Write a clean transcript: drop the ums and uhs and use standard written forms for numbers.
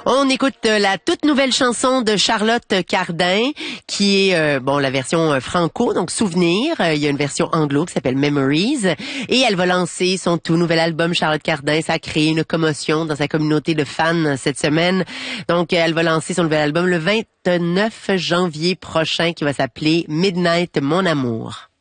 On écoute la toute nouvelle chanson de Charlotte Cardin, qui est la version franco, donc Souvenir. Il y a une version anglo qui s'appelle Memories, et elle va lancer son tout nouvel album Charlotte Cardin. Ça a créé une commotion dans sa communauté de fans cette semaine. Donc, elle va lancer son nouvel album le 29 janvier prochain, qui va s'appeler Midnight Mon Amour.